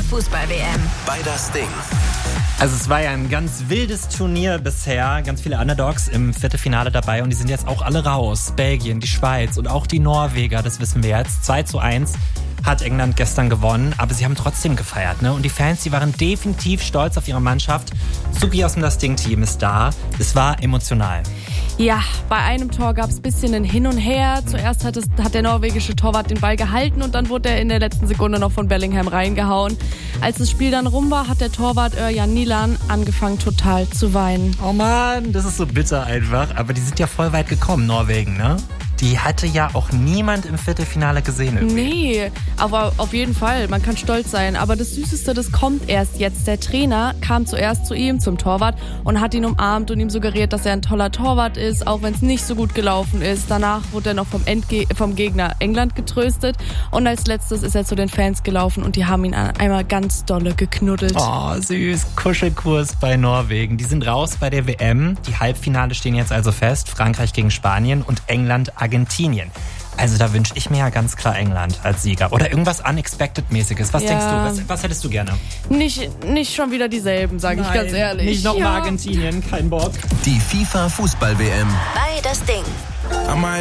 Fußball-WM. Bei das Ding. Also es war ja ein ganz wildes Turnier bisher, ganz viele Underdogs im Viertelfinale dabei und die sind jetzt auch alle raus. Belgien, die Schweiz und auch die Norweger, das wissen wir jetzt. 2:1 hat England gestern gewonnen, aber sie haben trotzdem gefeiert, ne? Und die Fans, die waren definitiv stolz auf ihre Mannschaft. Supi aus dem Das Ding-Team ist da. Es war emotional. Ja, bei einem Tor gab es ein bisschen ein Hin und Her. Zuerst hat der norwegische Torwart den Ball gehalten und dann wurde er in der letzten Sekunde noch von Bellingham reingehauen. Als das Spiel dann rum war, hat der Torwart Örjan Nilan angefangen total zu weinen. Oh Mann, das ist so bitter einfach. Aber die sind ja voll weit gekommen, Norwegen, ne? Die hatte ja auch niemand im Viertelfinale gesehen irgendwie. Nee, aber auf jeden Fall, man kann stolz sein. Aber das Süßeste, das kommt erst jetzt. Der Trainer kam zuerst zu ihm, zum Torwart, und hat ihn umarmt und ihm suggeriert, dass er ein toller Torwart ist, auch wenn es nicht so gut gelaufen ist. Danach wurde er noch vom Gegner England getröstet. Und als letztes ist er zu den Fans gelaufen und die haben ihn einmal ganz dolle geknuddelt. Oh, süß. Kuschelkurs bei Norwegen. Die sind raus bei der WM. Die Halbfinale stehen jetzt also fest. Frankreich gegen Spanien und England, Argentinien. Also da wünsche ich mir ja ganz klar England als Sieger. Oder irgendwas Unexpected-mäßiges. Was denkst du? Was hättest du gerne? Nicht schon wieder dieselben, sage ich ganz ehrlich. Nicht nochmal Argentinien, kein Bock. Die FIFA Fußball-WM. Bei das Ding.